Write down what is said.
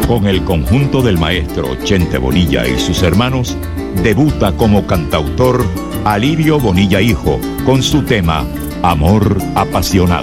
Con el conjunto del maestro Chente Bonilla y sus hermanos, debuta como cantautor Alirio Bonilla Hijo con su tema Amor Apasionado.